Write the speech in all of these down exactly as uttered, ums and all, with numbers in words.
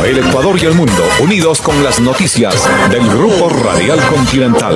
El Ecuador y el mundo unidos con las noticias del Grupo Radial Continental.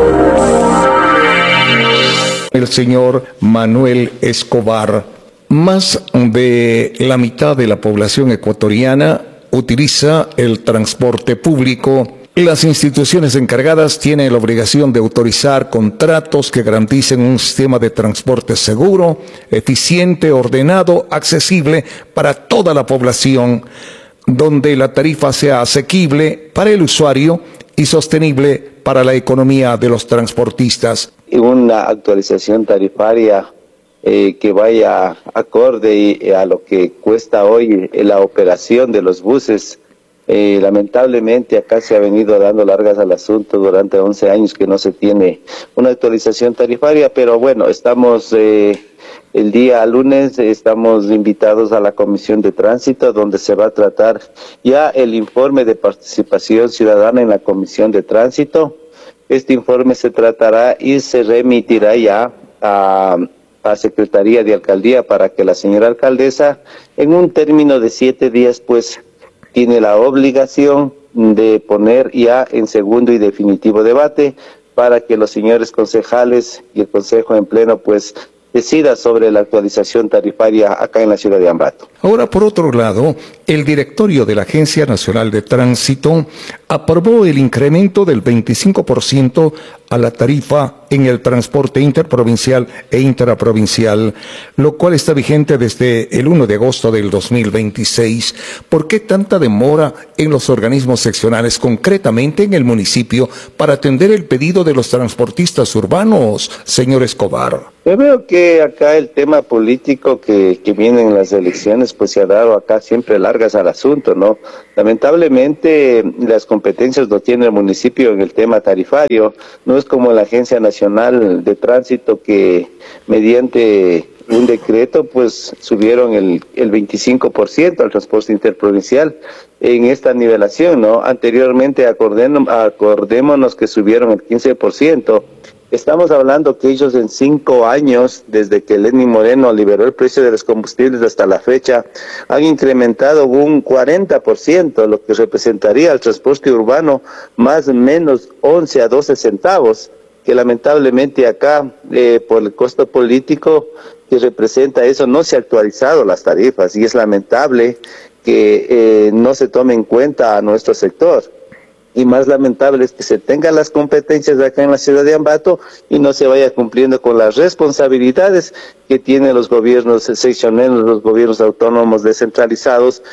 El señor Manuel Escobar. Más de la mitad de la población ecuatoriana utiliza el transporte público. Las instituciones encargadas tienen la obligación de autorizar contratos que garanticen un sistema de transporte seguro, eficiente, ordenado, accesible para toda la población, donde la tarifa sea asequible para el usuario y sostenible para la economía de los transportistas. Una actualización tarifaria eh, que vaya acorde a lo que cuesta hoy la operación de los buses. Eh, lamentablemente acá se ha venido dando largas al asunto durante once años que no se tiene una actualización tarifaria, pero bueno, estamos eh, el día lunes, estamos invitados a la Comisión de Tránsito, donde se va a tratar ya el informe de participación ciudadana en la Comisión de Tránsito. Este informe se tratará y se remitirá ya a, a Secretaría de Alcaldía para que la señora alcaldesa, en un término de siete días, pues, tiene la obligación de poner ya en segundo y definitivo debate para que los señores concejales y el Consejo en pleno pues decida sobre la actualización tarifaria acá en la ciudad de Ambato. Ahora, por otro lado, el directorio de la Agencia Nacional de Tránsito aprobó el incremento del veinticinco por ciento a la tarifa en el transporte interprovincial e intraprovincial, lo cual está vigente desde el primero de agosto del dos mil veintiséis. ¿Por qué tanta demora en los organismos seccionales, concretamente en el municipio, para atender el pedido de los transportistas urbanos, señor Escobar? Yo veo que acá el tema político que, que viene en las elecciones, pues se ha dado acá siempre largas al asunto, ¿no? Lamentablemente las competencias lo tiene el municipio en el tema tarifario, no es como la Agencia Nacional de Tránsito que mediante un decreto pues subieron el, el veinticinco por ciento al transporte interprovincial en esta nivelación, ¿no? Anteriormente acordémonos, acordémonos que subieron el quince por ciento. Estamos hablando que ellos en cinco años, desde que Lenín Moreno liberó el precio de los combustibles hasta la fecha, han incrementado un cuarenta por ciento, lo que representaría al transporte urbano más o menos once a doce centavos, que lamentablemente acá, eh, por el costo político que representa eso, no se han actualizado las tarifas y es lamentable que eh, no se tome en cuenta a nuestro sector. Y más lamentable es que se tengan las competencias de acá en la ciudad de Ambato y no se vaya cumpliendo con las responsabilidades que tienen los gobiernos seccionales, los gobiernos autónomos descentralizados,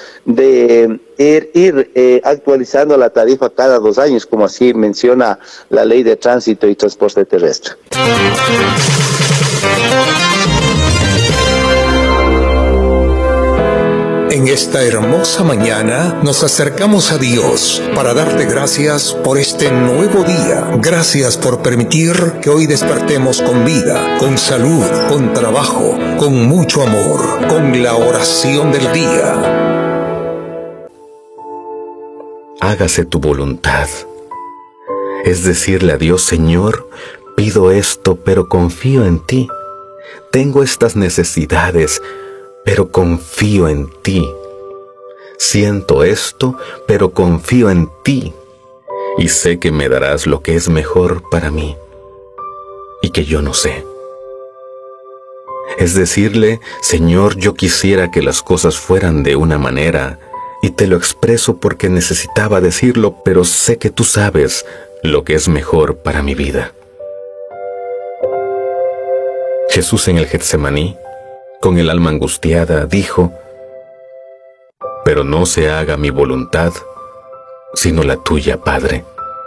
de ir, ir eh, actualizando la tarifa cada dos años, como así menciona la Ley de Tránsito y Transporte Terrestre. En esta hermosa mañana nos acercamos a Dios para darte gracias por este nuevo día. Gracias por permitir que hoy despertemos con vida, con salud, con trabajo, con mucho amor, con la oración del día. Hágase tu voluntad. Es decirle a Dios: Señor, pido esto, pero confío en ti. Tengo estas necesidades, pero confío en ti. Siento esto, pero confío en ti. Y sé que me darás lo que es mejor para mí y que yo no sé. Es decirle: Señor, yo quisiera que las cosas fueran de una manera, y te lo expreso porque necesitaba decirlo, pero sé que tú sabes lo que es mejor para mi vida. Jesús en el Getsemaní, con el alma angustiada, dijo: pero no se haga mi voluntad, sino la tuya, Padre.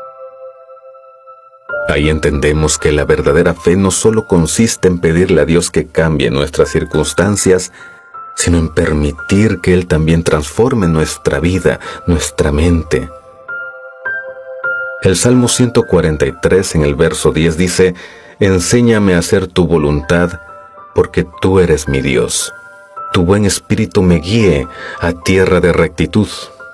Ahí entendemos que la verdadera fe no solo consiste en pedirle a Dios que cambie nuestras circunstancias, sino en permitir que Él también transforme nuestra vida, nuestra mente. El Salmo ciento cuarenta y tres en el verso diez dice: enséñame a hacer tu voluntad, porque tú eres mi Dios. Tu buen espíritu me guíe a tierra de rectitud.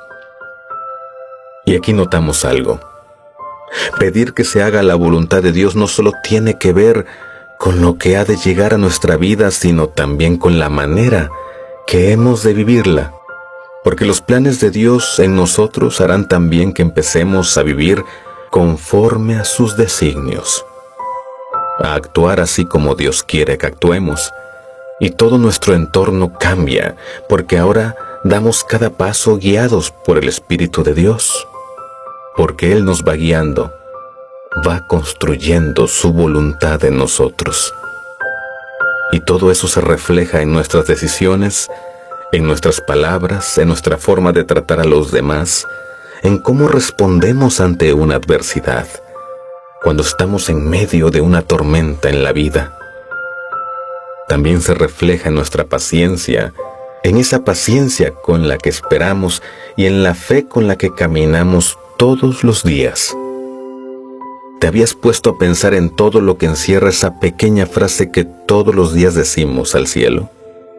Y aquí notamos algo. Pedir que se haga la voluntad de Dios no solo tiene que ver con lo que ha de llegar a nuestra vida, sino también con la manera que hemos de vivirla. porque los planes de Dios en nosotros harán también que empecemos a vivir conforme a sus designios, a actuar así como Dios quiere que actuemos, y todo nuestro entorno cambia, porque ahora damos cada paso guiados por el Espíritu de Dios, porque Él nos va guiando, va construyendo su voluntad en nosotros. Y todo eso se refleja en nuestras decisiones, en nuestras palabras, en nuestra forma de tratar a los demás, en cómo respondemos ante una adversidad, cuando estamos en medio de una tormenta en la vida. También se refleja en nuestra paciencia, en esa paciencia con la que esperamos y en la fe con la que caminamos todos los días. ¿Te habías puesto a pensar en todo lo que encierra esa pequeña frase que todos los días decimos al cielo?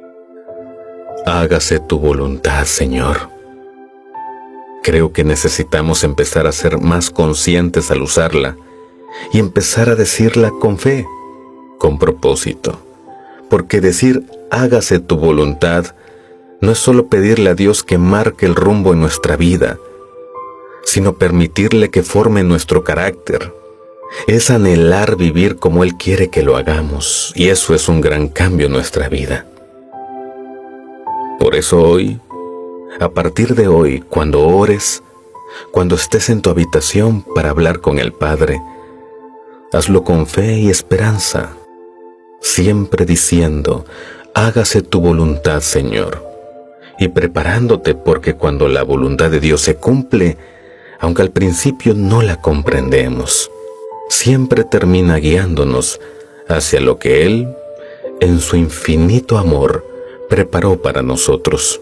Hágase tu voluntad, Señor. Creo que necesitamos empezar a ser más conscientes al usarla y empezar a decirla con fe, con propósito. Porque decir hágase tu voluntad no es solo pedirle a Dios que marque el rumbo en nuestra vida, sino permitirle que forme nuestro carácter. Es anhelar vivir como Él quiere que lo hagamos, y eso es un gran cambio en nuestra vida. Por eso hoy, a partir de hoy, cuando ores, cuando estés en tu habitación para hablar con el Padre, hazlo con fe y esperanza, siempre diciendo, hágase tu voluntad, Señor, y preparándote porque cuando la voluntad de Dios se cumple, aunque al principio no la comprendemos, siempre termina guiándonos hacia lo que Él, en su infinito amor, preparó para nosotros.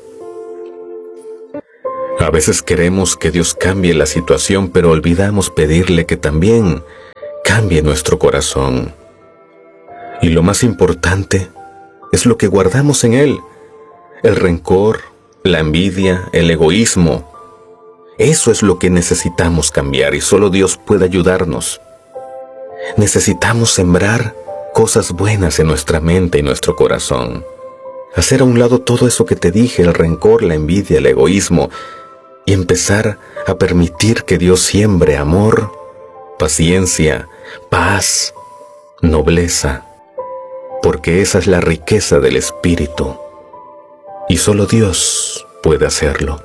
A veces queremos que Dios cambie la situación, pero olvidamos pedirle que también cambie nuestro corazón. Y lo más importante es lo que guardamos en Él, el rencor, la envidia, el egoísmo. Eso es lo que necesitamos cambiar y solo Dios puede ayudarnos. Necesitamos sembrar cosas buenas en nuestra mente y nuestro corazón. Hacer a un lado todo eso que te dije, el rencor, la envidia, el egoísmo, y empezar a permitir que Dios siembre amor, paciencia, paz, nobleza, porque esa es la riqueza del Espíritu, y solo Dios puede hacerlo.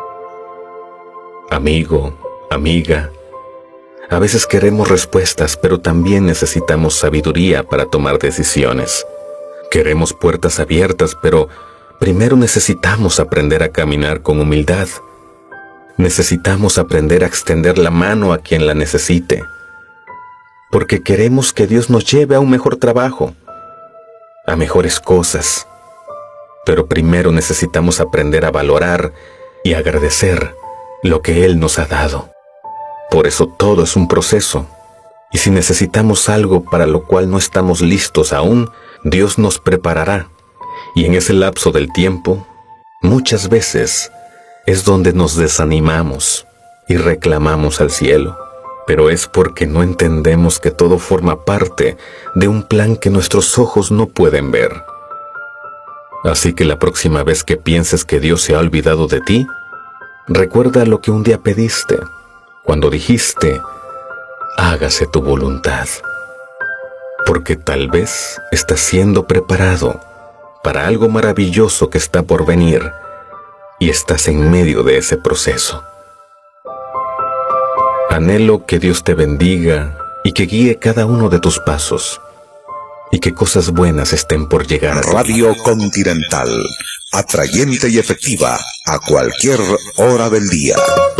Amigo, amiga, a veces queremos respuestas, pero también necesitamos sabiduría para tomar decisiones. Queremos puertas abiertas, pero primero necesitamos aprender a caminar con humildad. Necesitamos aprender a extender la mano a quien la necesite, porque queremos que Dios nos lleve a un mejor trabajo, a mejores cosas. Pero primero necesitamos aprender a valorar y agradecer lo que Él nos ha dado. Por eso todo es un proceso, y si necesitamos algo para lo cual no estamos listos aún, Dios nos preparará, y en ese lapso del tiempo, muchas veces es donde nos desanimamos y reclamamos al cielo, pero es porque no entendemos que todo forma parte de un plan que nuestros ojos no pueden ver. Así que la próxima vez que pienses que Dios se ha olvidado de ti, recuerda lo que un día pediste, cuando dijiste, hágase tu voluntad, porque tal vez estás siendo preparado para algo maravilloso que está por venir y estás en medio de ese proceso. Anhelo que Dios te bendiga y que guíe cada uno de tus pasos y que cosas buenas estén por llegar. Radio Continental, atrayente y efectiva a cualquier hora del día.